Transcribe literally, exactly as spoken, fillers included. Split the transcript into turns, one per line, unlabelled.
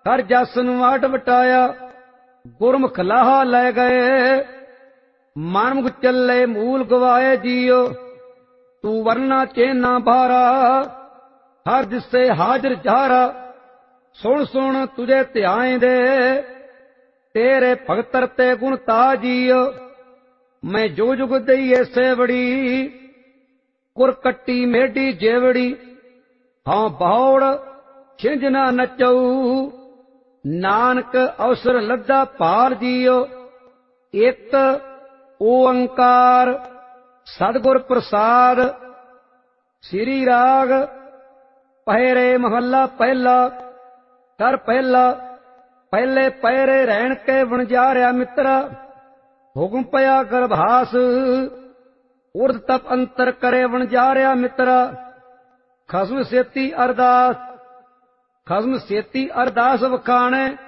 ਕਰ ਜਸ ਨੂੰ ਆਟ ਵਟਾਇਆ। ਗੁਰਮੁਖ ਲਾਹਾ ਲੈ ਗਏ, ਮਨਮੁਖ ਚੱਲੇ ਮੂਲ ਗਵਾਏ ਜੀਓ। ਤੂੰ ਵਰਨਾ ਚੇਨਾ ਭਾਰਾ, ਹਰ ਦਿਸੇ ਹਾਜ਼ਰ ਚਾਰਾ। ਸੁਣ ਸੁਣ ਤੁਝੇ ਧਿਆਏ ਦੇ, ਤੇਰੇ ਭਗਤਰ ਤੇ ਗੁਣ ਤਾ ਜੀਓ। ਮੈਂ ਜੋ ਜੁਗ ਦਈਏ ਸੇਵੜੀ, ਕੁਰ ਕੱਟੀ ਮੇਢੀ ਜੇਵੜੀ। ਹਾਂ ਬਹੁੜ ਛਿੰਝ ਨਾ ਨਚਊ, ਨਾਨਕ ਅਵਸਰ ਲੱਦਾ ਭਾਲ ਜੀਓ। ਇਕ ਓੰਕਾਰ ਸਤਿਗੁਰ ਪ੍ਰਸਾਦ। ਸ੍ਰੀ ਰਾਗ ਪਹਿਰੇ ਮਹੱਲਾ ਪਹਿਲਾ। ਕਰ ਪਹਿਲਾ ਪਹਿਲੇ ਪਹਿਰੇ ਰਹਿਣ ਕੇ ਵਣਜਾਰਿਆ ਮਿੱਤਰਾ। ਹੁਕਮ ਪਿਆ ਗਰਭਾਸ, ਉਰਧ ਤਪ ਅੰਤਰ ਕਰੇ ਵਣਜਾਰਿਆ ਮਿੱਤਰਾ। ਖਸਮ ਸੇਤੀ ਅਰਦਾਸ, ਖਸਮ ਸੇਤੀ ਅਰਦਾਸ ਵਖਾਣੇ।